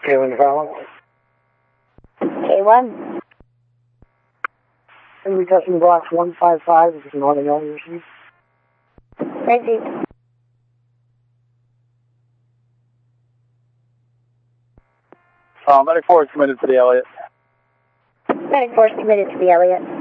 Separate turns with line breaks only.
K1 follow.
K1.
And we testing blocks 155. This is Northern Elliott.
Ready.
Medic 4 is committed to the Elliott.
Medic 4 is committed to the Elliott.